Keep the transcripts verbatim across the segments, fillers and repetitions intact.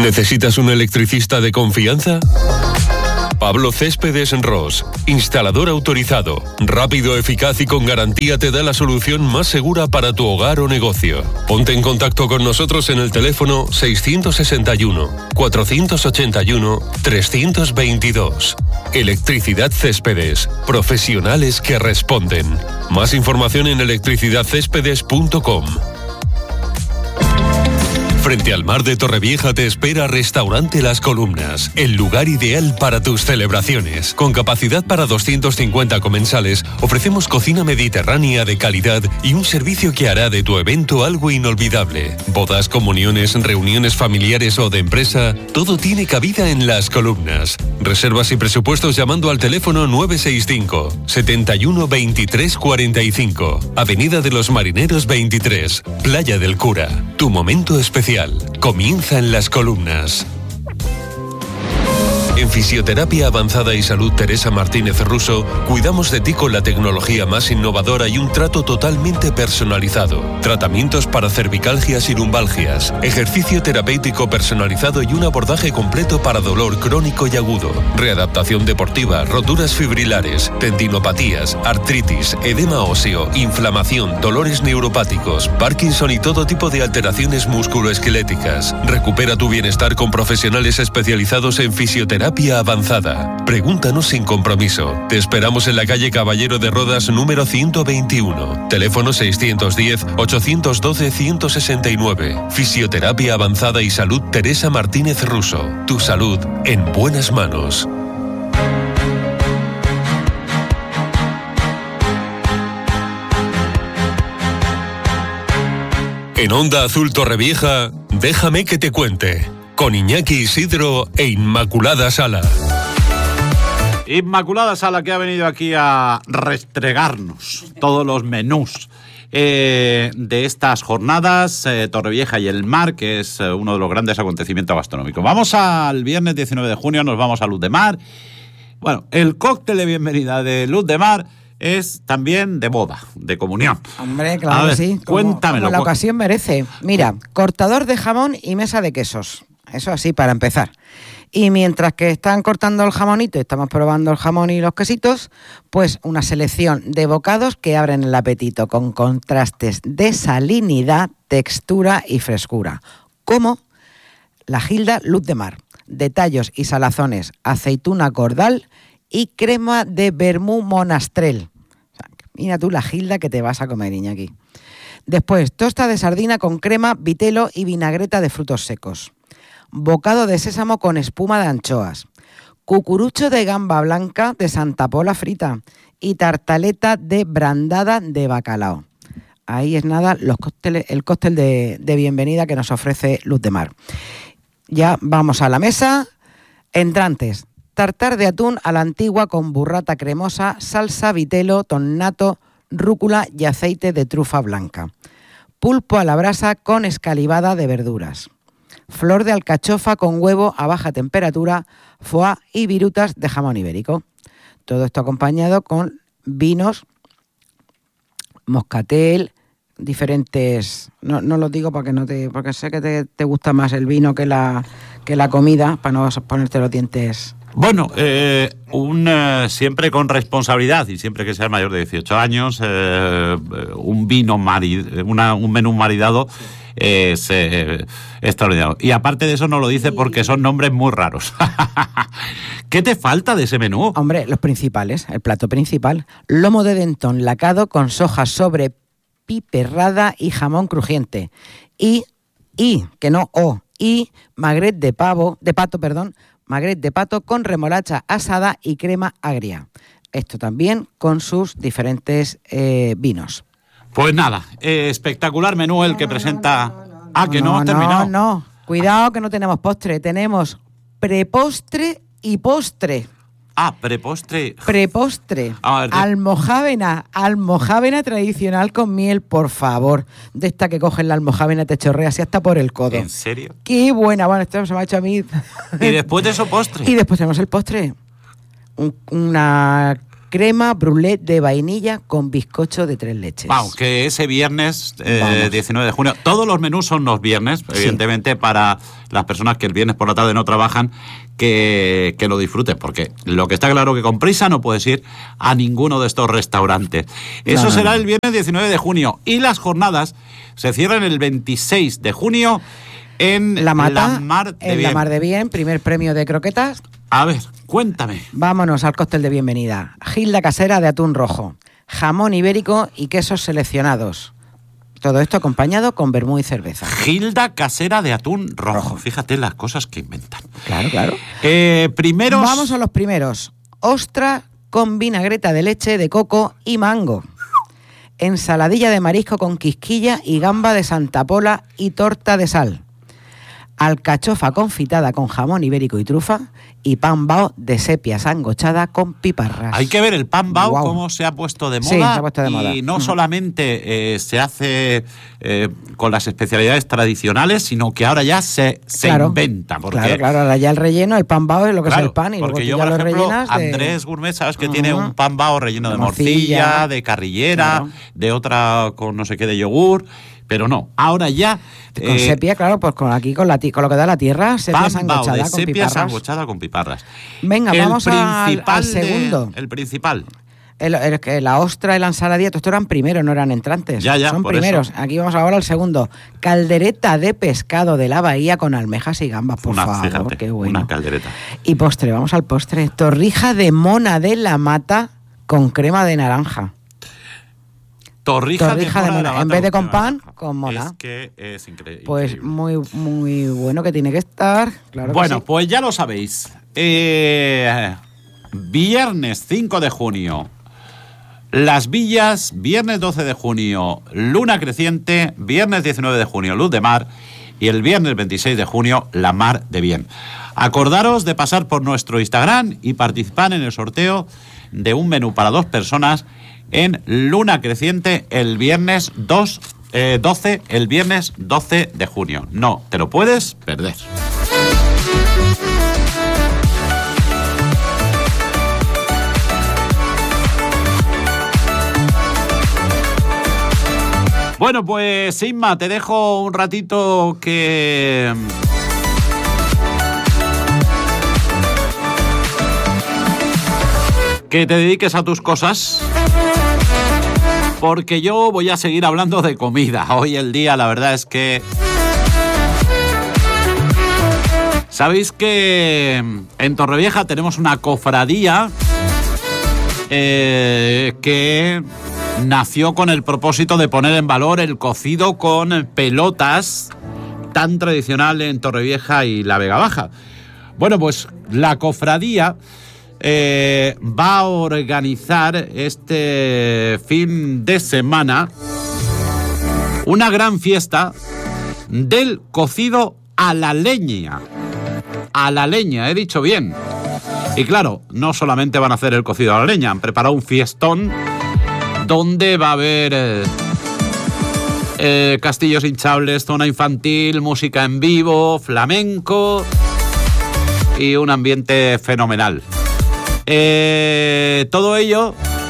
¿Necesitas un electricista de confianza? Pablo Céspedes Ros, instalador autorizado, rápido, eficaz y con garantía, te da la solución más segura para tu hogar o negocio. Ponte en contacto con nosotros en el teléfono seiscientos sesenta y uno, cuatrocientos ochenta y uno, trescientos veintidós. Electricidad Céspedes, profesionales que responden. Más información en electricidad céspedes punto com. Frente al mar de Torrevieja te espera Restaurante Las Columnas, el lugar ideal para tus celebraciones. Con capacidad para doscientos cincuenta comensales, ofrecemos cocina mediterránea de calidad y un servicio que hará de tu evento algo inolvidable. Bodas, comuniones, reuniones familiares o de empresa, todo tiene cabida en Las Columnas. Reservas y presupuestos llamando al teléfono nueve seis cinco, setenta y uno, veintitrés cuarenta y cinco, Avenida de los Marineros veintitrés, Playa del Cura. Tu momento especial comienza en Las Columnas. En Fisioterapia Avanzada y Salud Teresa Martínez Russo, cuidamos de ti con la tecnología más innovadora y un trato totalmente personalizado. Tratamientos para cervicalgias y lumbalgias, ejercicio terapéutico personalizado y un abordaje completo para dolor crónico y agudo, readaptación deportiva, roturas fibrilares, tendinopatías, artritis, edema óseo, inflamación, dolores neuropáticos, Parkinson y todo tipo de alteraciones musculoesqueléticas. Recupera tu bienestar con profesionales especializados en fisioterapia avanzada. Pregúntanos sin compromiso. Te esperamos en la calle Caballero de Rodas número ciento veintiuno. Teléfono seiscientos diez, ochocientos doce, ciento sesenta y nueve. Fisioterapia Avanzada y Salud Teresa Martínez Russo. Tu salud en buenas manos. En Onda Azul Torrevieja, déjame que te cuente. Con Iñaki Isidro e Inmaculada Sala. Inmaculada Sala, que ha venido aquí a restregarnos todos los menús eh, de estas jornadas, eh, Torrevieja y el mar, que es eh, uno de los grandes acontecimientos gastronómicos. Vamos al viernes diecinueve de junio, nos vamos a Luz de Mar. Bueno, el cóctel de bienvenida de Luz de Mar es también de boda, de comunión. Hombre, claro que sí. Cuéntamelo. Como la ocasión merece. Mira, cortador de jamón y mesa de quesos. Eso así, para empezar. Y mientras que están cortando el jamonito y estamos probando el jamón y los quesitos, pues una selección de bocados que abren el apetito con contrastes de salinidad, textura y frescura. Como la Gilda Luz de Mar, de tallos y salazones, aceituna cordal y crema de vermú monastrell. O sea, mira tú la Gilda que te vas a comer, Iñaki. Después, tosta de sardina con crema, vitelo y vinagreta de frutos secos. Bocado de sésamo con espuma de anchoas, cucurucho de gamba blanca de Santa Pola frita y tartaleta de brandada de bacalao. Ahí es nada los cócteles, el cóctel de, de bienvenida que nos ofrece Luz de Mar. Ya vamos a la mesa. Entrantes: tartar de atún a la antigua con burrata cremosa, salsa, vitelo, tonnato, rúcula y aceite de trufa blanca. Pulpo a la brasa con escalivada de verduras. Flor de alcachofa con huevo a baja temperatura, foie y virutas de jamón ibérico. Todo esto acompañado con vinos, moscatel, diferentes... No, no lo digo porque no te, porque sé que te, te gusta más el vino que la, que la comida, para no ponerte los dientes... Bueno, eh, un, eh, siempre con responsabilidad y siempre que sea mayor de dieciocho años, eh, un vino marid, una, un menú maridado es eh, extraordinario. Y aparte de eso no lo dice porque son nombres muy raros. ¿Qué te falta de ese menú? Hombre, los principales, el plato principal. Lomo de dentón lacado con soja sobre piperrada y jamón crujiente. Y, y, que no o, y magret de pavo, de pato, perdón, magret de pato con remolacha asada y crema agria. Esto también con sus diferentes eh, vinos. Pues nada, eh, espectacular menú el que presenta... No, no, no, no, ah, que no, no has terminado. No, no, cuidado que no tenemos postre. Tenemos prepostre y postre. Ah, prepostre. Prepostre. A ver, de... Almojábena, almojábena tradicional con miel, por favor. De esta que coges la almojábena, te chorrea así hasta por el codo. ¿En serio? Qué buena. Bueno, esto se me ha hecho a mí. Y después de eso postre. Y después tenemos el postre. Un, una crema brûlée de vainilla con bizcocho de tres leches. Wow, que ese viernes eh, diecinueve de junio, todos los menús son los viernes, sí. Evidentemente para las personas que el viernes por la tarde no trabajan, que, que lo disfruten, porque lo que está claro que con prisa no puedes ir a ninguno de estos restaurantes. Eso no, no, será no. el viernes diecinueve de junio y las jornadas se cierran el veintiséis de junio en La Mata, La Mar de en Bien. La Mar de Bien, primer premio de croquetas. A ver, cuéntame. Vámonos al cóctel de bienvenida. Gilda casera de atún rojo, jamón ibérico y quesos seleccionados. Todo esto acompañado con vermú y cerveza. Gilda casera de atún rojo. rojo. Fíjate las cosas que inventan. Claro, claro. Eh, primeros... Vamos a los primeros. Ostra con vinagreta de leche, de coco y mango. Ensaladilla de marisco con quisquilla y gamba de Santa Pola y torta de sal. Alcachofa confitada con jamón ibérico y trufa y pan bao de sepia sangochada con piparras. Hay que ver el pan bao, wow. cómo se ha puesto de moda. Sí, se ha puesto de moda. Y no mm. solamente eh, se hace eh, con las especialidades tradicionales, sino que ahora ya se, se claro, inventa. Porque, claro, claro, ahora ya el relleno, el pan bao es lo que claro, es el pan y luego porque yo, ya por lo ejemplo, rellenas de... Andrés Gourmet, sabes que uh-huh. tiene un pan bao relleno de, de morcilla, morcilla, de carrillera, claro. de otra con no sé qué de yogur. Pero no, ahora ya... Con eh, sepia, claro, pues con aquí con, la, con lo que da la tierra, sepia sangochada con sepia piparras. sangochada con piparras. Venga, el vamos al, al segundo. De, el principal. El, el, el, la ostra y la ensaladilla, estos eran primeros, no eran entrantes. Ya, ya, Son primeros. Eso. Aquí vamos ahora al segundo. Caldereta de pescado de la bahía con almejas y gambas, por una, favor, fíjate, qué bueno. Una caldereta. Y postre, vamos al postre. Torrija de mona de la Mata con crema de naranja. Torrija, Torrija de, de mona, mona. En vez de con pan, con mona. Es que es increíble. Pues muy, muy bueno que tiene que estar. Claro bueno, que sí. Pues ya lo sabéis. Eh, viernes cinco de junio, Las Villas. Viernes doce de junio, Luna Creciente. Viernes diecinueve de junio, Luz de Mar. Y el viernes veintiséis de junio, La Mar de Bien. Acordaros de pasar por nuestro Instagram y participar en el sorteo de un menú para dos personas en Luna Creciente el viernes dos, eh, doce, el viernes doce de junio. No te lo puedes perder. Bueno, pues Inma, te dejo un ratito que... que te dediques a tus cosas, porque yo voy a seguir hablando de comida. Hoy el día, la verdad es que... Sabéis que en Torrevieja tenemos una cofradía eh, que nació con el propósito de poner en valor el cocido con pelotas, tan tradicional en Torrevieja y la Vega Baja. Bueno, pues la cofradía eh, va a organizar este fin de semana una gran fiesta del cocido a la leña. A la leña, he dicho bien. Y claro, no solamente van a hacer el cocido a la leña, han preparado un fiestón donde va a haber eh, eh, castillos hinchables, zona infantil, música en vivo, flamenco y un ambiente fenomenal. Eh, todo ello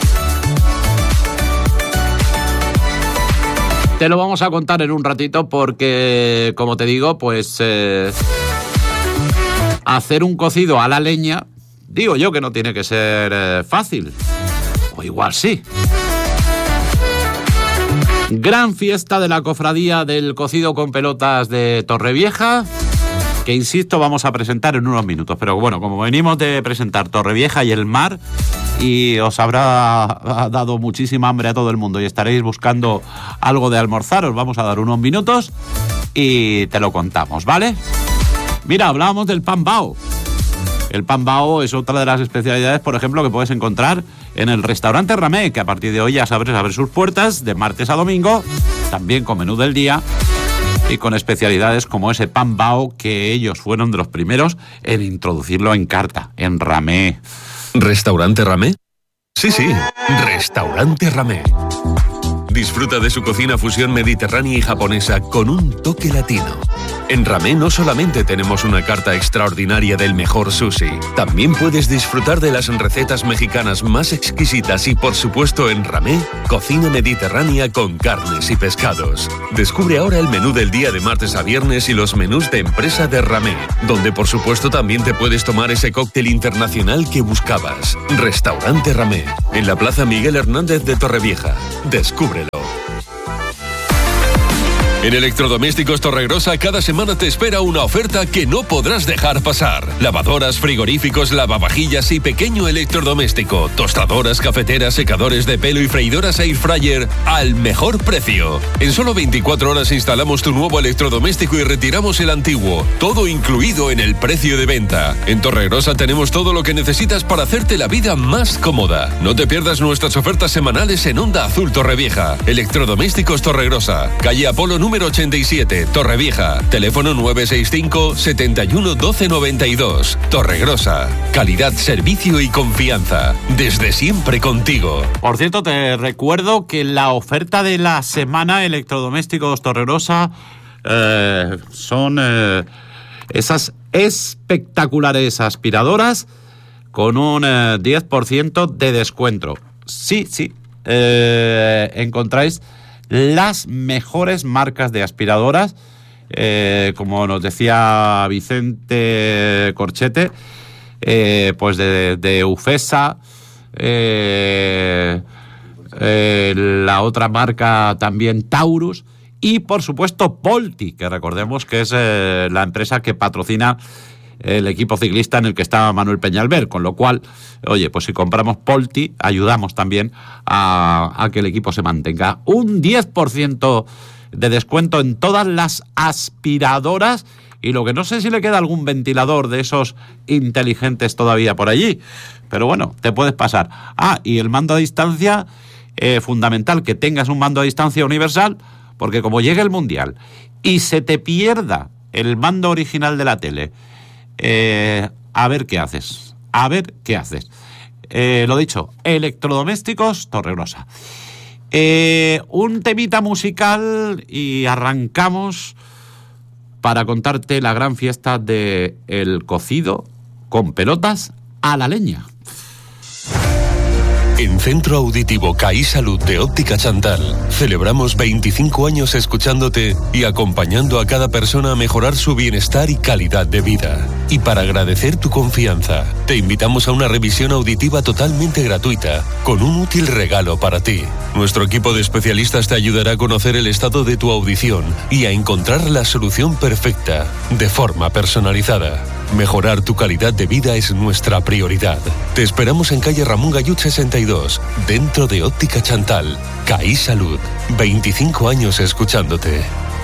te lo vamos a contar en un ratito porque, como te digo, pues eh, hacer un cocido a la leña, digo yo que no tiene que ser eh, fácil, o igual sí. Gran fiesta de la cofradía del cocido con pelotas de Torrevieja, que insisto vamos a presentar en unos minutos, pero bueno, como venimos de presentar Torrevieja y el mar, y os habrá dado muchísima hambre a todo el mundo y estaréis buscando algo de almorzar, os vamos a dar unos minutos y te lo contamos, ¿vale? Mira, hablábamos del pan bao. El pan bao es otra de las especialidades, por ejemplo, que puedes encontrar en el restaurante Ramé, que a partir de hoy ya sabes abre sus puertas de martes a domingo, también con menú del día y con especialidades como ese pan bao, que ellos fueron de los primeros en introducirlo en carta, en Ramé. ¿Restaurante Ramé? Sí, sí, Restaurante Ramé. Disfruta de su cocina fusión mediterránea y japonesa con un toque latino. En Ramé no solamente tenemos una carta extraordinaria del mejor sushi, también puedes disfrutar de las recetas mexicanas más exquisitas y, por supuesto, en Ramé, cocina mediterránea con carnes y pescados. Descubre ahora el menú del día de martes a viernes y los menús de empresa de Ramé, donde por supuesto también te puedes tomar ese cóctel internacional que buscabas. Restaurante Ramé, en la Plaza Miguel Hernández de Torrevieja. Descúbrelo. En Electrodomésticos Torregrosa cada semana te espera una oferta que no podrás dejar pasar. Lavadoras, frigoríficos, lavavajillas y pequeño electrodoméstico, tostadoras, cafeteras, secadores de pelo y freidoras air fryer al mejor precio. En solo veinticuatro horas instalamos tu nuevo electrodoméstico y retiramos el antiguo, todo incluido en el precio de venta. En Torregrosa tenemos todo lo que necesitas para hacerte la vida más cómoda. No te pierdas nuestras ofertas semanales en Onda Azul Torrevieja. Electrodomésticos Torregrosa, calle Apolo número ochenta y siete, Torrevieja. Teléfono nueve seis cinco, setenta y uno, doce noventa y dos. Torregrosa. Calidad, servicio y confianza. Desde siempre contigo. Por cierto, te recuerdo que la oferta de la semana Electrodomésticos Torregrosa eh, son eh, esas espectaculares aspiradoras con un eh, diez por ciento de descuento. Sí, sí. Eh, encontráis las mejores marcas de aspiradoras, eh, como nos decía Vicente Corchete, eh, pues de, de Ufesa, eh, eh, la otra marca también Taurus y por supuesto Polti, que recordemos que es eh, la empresa que patrocina el equipo ciclista en el que está Manuel Peñalver, con lo cual, oye, pues si compramos Polti, ayudamos también a, a que el equipo se mantenga. Un diez por ciento de descuento en todas las aspiradoras y lo que no sé si le queda algún ventilador de esos inteligentes todavía por allí, pero bueno, te puedes pasar. Ah, y el mando a distancia, eh, fundamental que tengas un mando a distancia universal, porque como llegue el Mundial y se te pierda el mando original de la tele, Eh, a ver qué haces, a ver qué haces. Eh, lo dicho, Electrodomésticos Torregrosa. Eh, un temita musical y arrancamos para contarte la gran fiesta de el cocido con pelotas a la leña. En Centro Auditivo CAI Salud de Óptica Chantal celebramos veinticinco años escuchándote y acompañando a cada persona a mejorar su bienestar y calidad de vida. Y para agradecer tu confianza, te invitamos a una revisión auditiva totalmente gratuita, con un útil regalo para ti. Nuestro equipo de especialistas te ayudará a conocer el estado de tu audición y a encontrar la solución perfecta, de forma personalizada. Mejorar tu calidad de vida es nuestra prioridad. Te esperamos en calle Ramón Gallut sesenta y dos, dentro de Óptica Chantal. CAI Salud, veinticinco años escuchándote.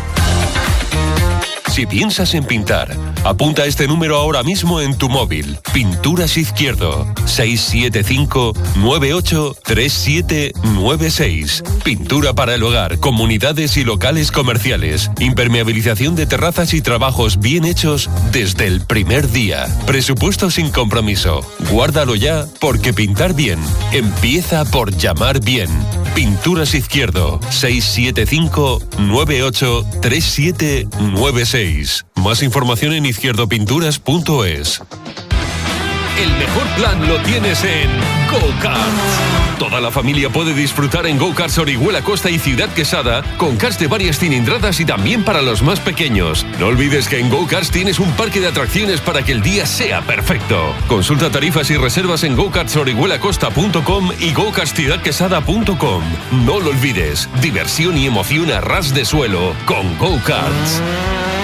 Si piensas en pintar, apunta este número ahora mismo en tu móvil. Pinturas Izquierdo, seis siete cinco, nueve ocho, tres siete nueve seis. Pintura para el hogar, comunidades y locales comerciales. Impermeabilización de terrazas y trabajos bien hechos desde el primer día. Presupuesto sin compromiso. Guárdalo ya, porque pintar bien empieza por llamar bien. Pinturas Izquierdo, seis siete cinco, nueve ocho, tres siete nueve seis. Más información en izquierdo pinturas punto es. El mejor plan lo tienes en Go-Karts. Toda la familia puede disfrutar en Go-Karts Orihuela Costa y Ciudad Quesada con karts de varias cilindradas y también para los más pequeños. No olvides que en Go-Karts tienes un parque de atracciones para que el día sea perfecto. Consulta tarifas y reservas en go karts orihuela costa punto com y go karts ciudad quesada punto com. No lo olvides, diversión y emoción a ras de suelo con Go-Karts.